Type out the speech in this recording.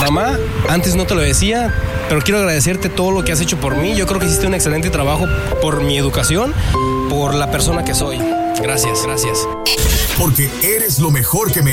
Mamá, antes no te lo decía, pero quiero agradecerte todo lo que has hecho por mí. Yo creo que hiciste un excelente trabajo por mi educación, por la persona que soy. Gracias. Porque eres lo mejor que me